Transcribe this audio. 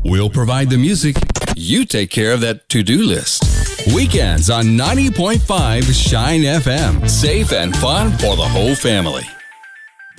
We'll provide the music. You take care of that to-do list. Weekends on 90.5 Shine FM. Safe and fun for the whole family.